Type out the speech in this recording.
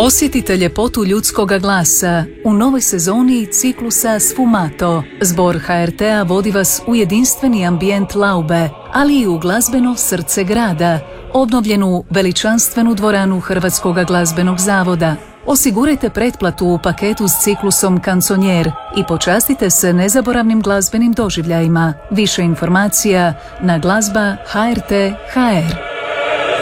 Osjetite ljepotu ljudskoga glasa u novoj sezoni ciklusa Sfumato. Zbor HRT-a vodi vas u jedinstveni ambijent Laube, ali i u glazbeno srce grada, obnovljenu veličanstvenu dvoranu Hrvatskog glazbenog zavoda. Osigurajte pretplatu u paketu s ciklusom Kanconier i počastite se nezaboravnim glazbenim doživljajima. Više informacija na glazba HRT.hr.